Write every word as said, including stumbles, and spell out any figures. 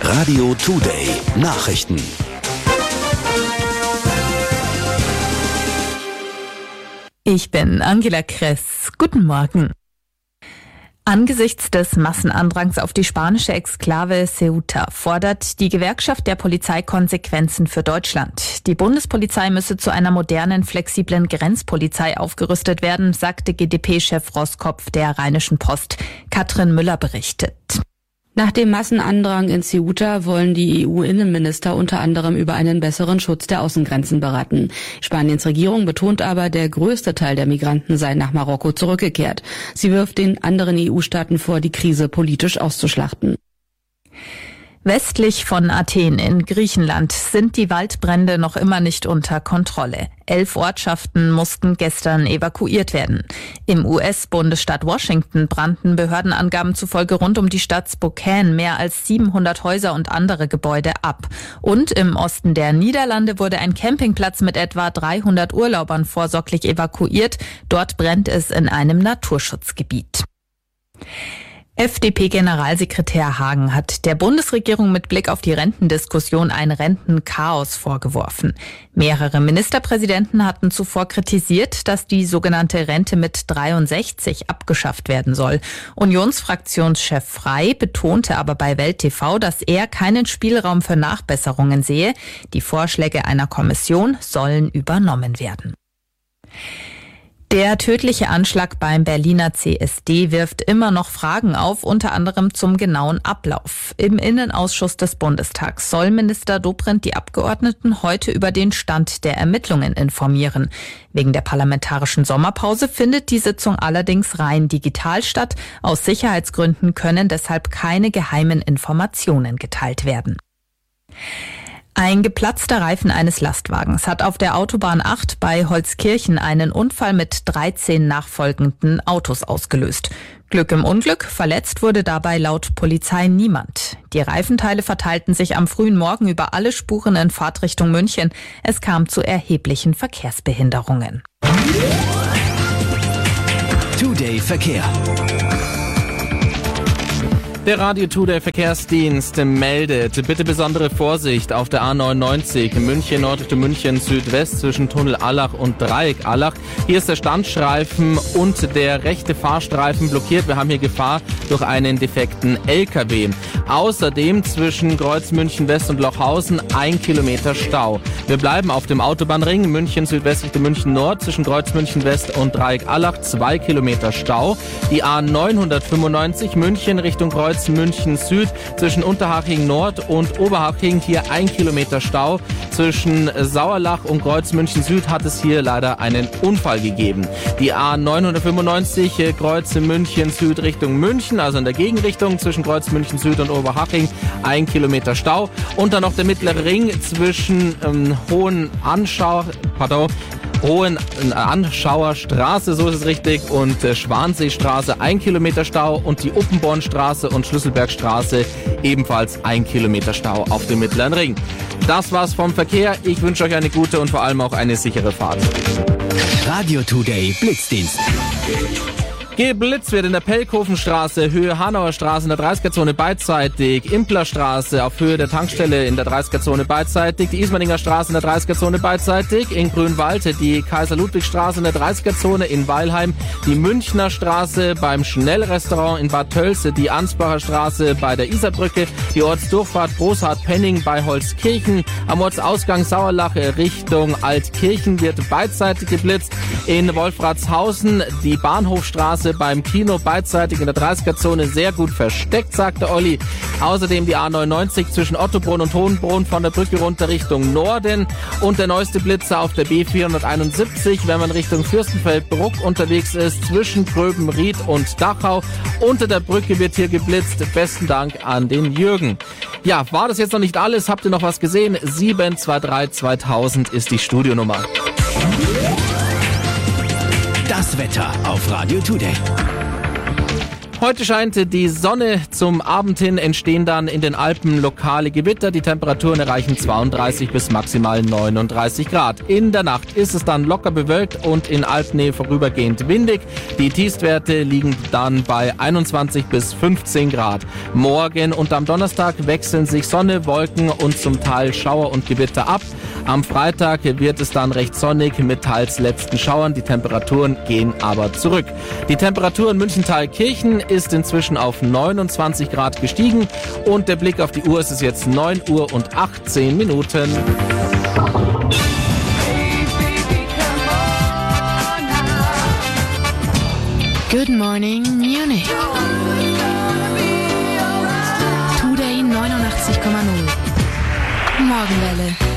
Radio Today Nachrichten. Ich bin Angela Kress. Guten Morgen. Angesichts des Massenandrangs auf die spanische Exklave Ceuta fordert die Gewerkschaft der Polizei Konsequenzen für Deutschland. Die Bundespolizei müsse zu einer modernen, flexiblen Grenzpolizei aufgerüstet werden, sagte G D P-Chef Roskopf der Rheinischen Post. Katrin Müller berichtet. Nach dem Massenandrang in Ceuta wollen die E U-Innenminister unter anderem über einen besseren Schutz der Außengrenzen beraten. Spaniens Regierung betont aber, der größte Teil der Migranten sei nach Marokko zurückgekehrt. Sie wirft den anderen E U-Staaten vor, die Krise politisch auszuschlachten. Westlich von Athen in Griechenland sind die Waldbrände noch immer nicht unter Kontrolle. Elf Ortschaften mussten gestern evakuiert werden. Im U S-Bundesstaat Washington brannten Behördenangaben zufolge rund um die Stadt Spokane mehr als siebenhundert Häuser und andere Gebäude ab. Und im Osten der Niederlande wurde ein Campingplatz mit etwa dreihundert Urlaubern vorsorglich evakuiert. Dort brennt es in einem Naturschutzgebiet. F D P-Generalsekretär Hagen hat der Bundesregierung mit Blick auf die Rentendiskussion ein Rentenchaos vorgeworfen. Mehrere Ministerpräsidenten hatten zuvor kritisiert, dass die sogenannte Rente mit dreiundsechzig abgeschafft werden soll. Unionsfraktionschef Frey betonte aber bei Welt T V, dass er keinen Spielraum für Nachbesserungen sehe. Die Vorschläge einer Kommission sollen übernommen werden. Der tödliche Anschlag beim Berliner C S D wirft immer noch Fragen auf, unter anderem zum genauen Ablauf. Im Innenausschuss des Bundestags soll Minister Dobrindt die Abgeordneten heute über den Stand der Ermittlungen informieren. Wegen der parlamentarischen Sommerpause findet die Sitzung allerdings rein digital statt. Aus Sicherheitsgründen können deshalb keine geheimen Informationen geteilt werden. Ein geplatzter Reifen eines Lastwagens hat auf der Autobahn acht bei Holzkirchen einen Unfall mit dreizehn nachfolgenden Autos ausgelöst. Glück im Unglück, verletzt wurde dabei laut Polizei niemand. Die Reifenteile verteilten sich am frühen Morgen über alle Spuren in Fahrtrichtung München. Es kam zu erheblichen Verkehrsbehinderungen. Today Verkehr. Der Radio Today Verkehrsdienst meldet bitte besondere Vorsicht auf der A neunundneunzig München Nord Richtung München Südwest zwischen Tunnel Allach und Dreieck Allach. Hier ist der Standstreifen und der rechte Fahrstreifen blockiert. Wir haben hier Gefahr durch einen defekten L K W. Außerdem zwischen Kreuz München West und Lochhausen ein Kilometer Stau. Wir bleiben auf dem Autobahnring München Südwest Richtung München Nord zwischen Kreuz München West und Dreieck Allach zwei Kilometer Stau. Die A neunhundertfünfundneunzig München Richtung Kreuz München Süd zwischen Unterhaching Nord und Oberhaching hier ein Kilometer Stau. Zwischen Sauerlach und Kreuz München Süd hat es hier leider einen Unfall gegeben. Die A neunhundertfünfundneunzig Kreuz München Süd Richtung München, also in der Gegenrichtung zwischen Kreuz München Süd und Oberhaching ein Kilometer Stau. Und dann noch der mittlere Ring zwischen ähm, Hohen Anschau, pardon, Hohen Anschauer Straße, so ist es richtig, und äh, Schwanseestraße ein Kilometer Stau und die Uppenbornstraße und Schlüsselbergstraße ebenfalls ein Kilometer Stau auf dem Mittleren Ring. Das war's vom Verkehr. Ich wünsche euch eine gute und vor allem auch eine sichere Fahrt. Radio Today Blitzdienst. Geblitzt wird in der Pelkhofenstraße, Höhe Hanauer Straße in der dreißiger-Zone beidseitig, Implerstraße auf Höhe der Tankstelle in der dreißiger-Zone beidseitig, die Ismaninger Straße in der dreißiger-Zone beidseitig, in Grünwalde die Kaiser-Ludwig-Straße in der dreißiger-Zone, in Weilheim die Münchner Straße beim Schnellrestaurant, in Bad Tölze die Ansbacher Straße bei der Isarbrücke, die Ortsdurchfahrt Großhardt-Penning bei Holzkirchen, am Ortsausgang Sauerlach Richtung Altkirchen wird beidseitig geblitzt, in Wolfratshausen die Bahnhofstraße beim Kino beidseitig in der dreißiger-Zone sehr gut versteckt, sagte Olli. Außerdem die A neunundneunzig zwischen Ottobrunn und Hohenbrunn von der Brücke runter Richtung Norden und der neueste Blitzer auf der B vierhunderteinundsiebzig, wenn man Richtung Fürstenfeldbruck unterwegs ist, zwischen Gröbenried und Dachau. Unter der Brücke wird hier geblitzt. Besten Dank an den Jürgen. Ja, war das jetzt noch nicht alles? Habt ihr noch was gesehen? sieben zwei drei zweitausend ist die Studionummer. Das Wetter auf Radio Today. Heute scheint die Sonne, zum Abend hin entstehen dann in den Alpen lokale Gewitter. Die Temperaturen erreichen zweiunddreißig bis maximal neununddreißig Grad. In der Nacht ist es dann locker bewölkt und in Alpnähe vorübergehend windig. Die Tiefstwerte liegen dann bei einundzwanzig bis fünfzehn Grad. Morgen und am Donnerstag wechseln sich Sonne, Wolken und zum Teil Schauer und Gewitter ab. Am Freitag wird es dann recht sonnig mit teils letzten Schauern. Die Temperaturen gehen aber zurück. Die Temperatur in München-Thalkirchen ist inzwischen auf neunundzwanzig Grad gestiegen und der Blick auf die Uhr, ist es jetzt neun Uhr und achtzehn Minuten. Good morning, Munich. Today neunundachtzig Komma null. Morgenwelle.